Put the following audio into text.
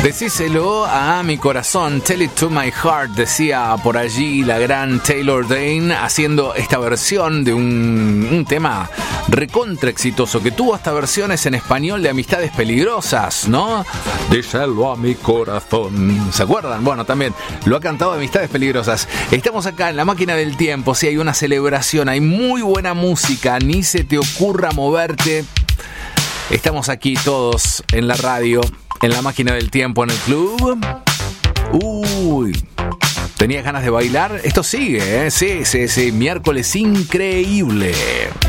Decíselo a mi corazón, tell it to my heart, decía por allí la gran Taylor Dayne, haciendo esta versión de un tema recontra exitoso, que tuvo hasta versiones en español de Amistades Peligrosas, ¿no? Díselo a mi corazón. ¿Se acuerdan? Bueno, también lo ha cantado Amistades Peligrosas. Estamos acá en la máquina del tiempo, sí, hay una celebración, hay muy buena música, ni se te ocurra moverte. Estamos aquí todos en la radio, en la máquina del tiempo, en el club. Uy, ¿tenías ganas de bailar? Esto sigue, ¿eh? Sí, miércoles increíble.